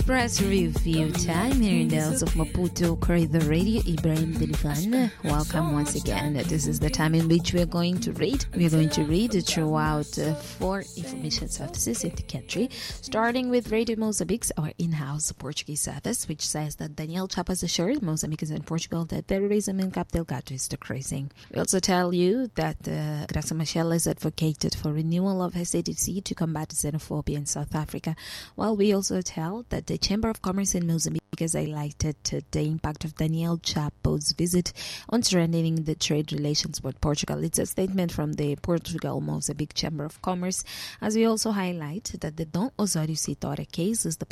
Express Review time here in the house of Maputo, Corridor Radio, Ibrahim Dilivan. Welcome once again. This is the time in which we are going to read. We are going to read throughout 4 information services in the country, starting with Radio Mozambique, our in-house Portuguese service, which says that Daniel Chapo has assured Mozambicans in Portugal that terrorism in Cabo Delgado is decreasing. We also tell you that Graça Machel has advocated for renewal of SADC to combat xenophobia in South Africa, while we also tell that the Chamber of Commerce in Mozambique has highlighted the impact of Daniel Chapo's visit on strengthening the trade relations with Portugal. It's a statement from the Portugal-Mozambique Chamber of Commerce, as we also highlight that the Dom Osório Seitora case is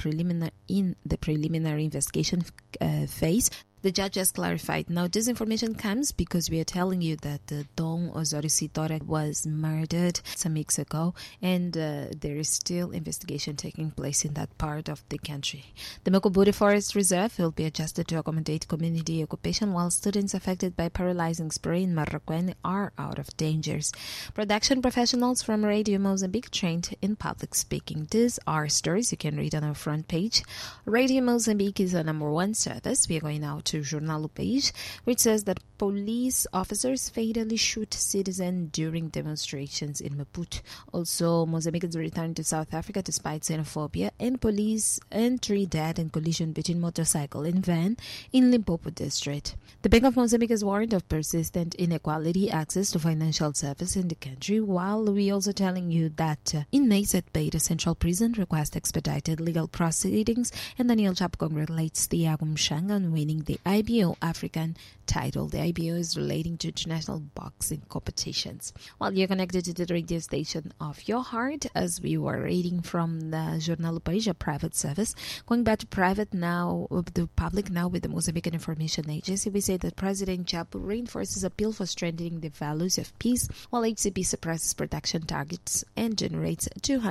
in the preliminary investigation phase. The judge has clarified. Now, this information comes because we are telling you that Dom Osório Seitora was murdered some weeks ago, and there is still investigation taking place in that part of the country. The Mokoburi Forest Reserve will be adjusted to accommodate community occupation, while students affected by paralyzing spray in Marraquene are out of dangers. Production professionals from Radio Mozambique trained in public speaking. These are stories you can read on our front page. Radio Mozambique is the #1 service. We are going now to Jornal País, which says that police officers fatally shoot citizens during demonstrations in Maputo. Also, Mozambicans returned to South Africa despite xenophobia, and police entry dead in collision between motorcycle and van in Limpopo district. The Bank of Mozambique has warned of persistent inequality access to financial service in the country, while we also telling you that inmates at Beira Central Prison request expedited legal proceedings, and Daniel Chapo congratulates Thiago Mchanga on winning the IBO African title. The IBO is relating to international boxing competitions. While you're connected to the radio station of your heart, as we were reading from the Jornal País, a private service. Going back to private now, the public now with the Mozambican Information Agency, we say that President Chapo reinforces appeal for strengthening the values of peace, while HCB suppresses production targets and generates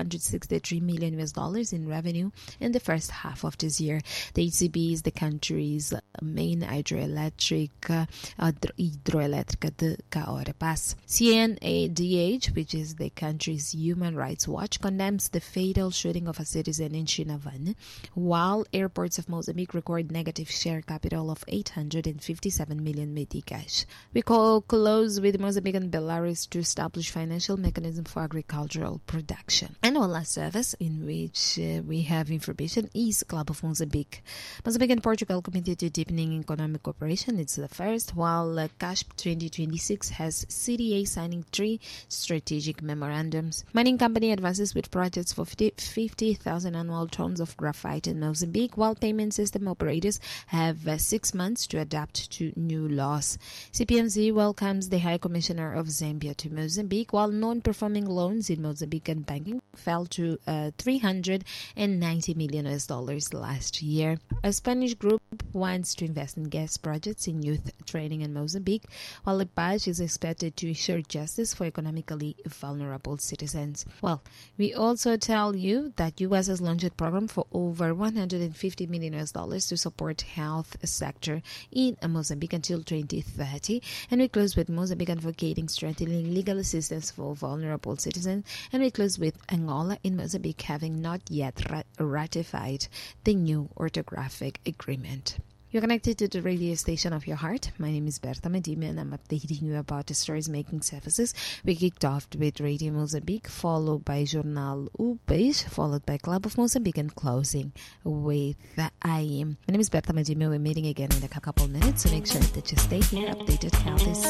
$263 million in revenue in the first half of this year. The HCB is the country's main hidroelétrica de Caora Pass. CNADH, which is the country's Human Rights Watch, condemns the fatal shooting of a citizen in Chinavane, while airports of Mozambique record negative share capital of 857 million meticais. We close with Mozambique and Belarus to establish financial mechanism for agricultural production. And our last service in which we have information is Club of Mozambique. Mozambique and Portugal committed to deepening economic cooperation. It's the first, while CASP 2026 has CDA signing 3 strategic memorandums. Mining company advances with projects for 50,000 annual tons of graphite in Mozambique, while payment system operators have 6 months to adapt to new laws. CPMZ welcomes the High Commissioner of Zambia to Mozambique, while non-performing loans in Mozambican banking fell to $390 million last year. A Spanish group wants to invest in gas projects in youth training in Mozambique, while Lepage is expected to ensure justice for economically vulnerable citizens. Well, we also tell you that U.S. has launched a program for over $150 million to support health sector in Mozambique until 2030. And we close with Mozambique advocating strengthening legal assistance for vulnerable citizens. And we close with Angola in Mozambique having not yet ratified the new orthographic agreement. You're connected to the radio station of your heart. My name is Berta Medina, and I'm updating you about the stories making services. We kicked off with Radio Mozambique, followed by Jornal País, followed by Club of Mozambique, and closing with IM. My name is Berta Medina. We're meeting again in a couple minutes, so make sure that you stay here updated how this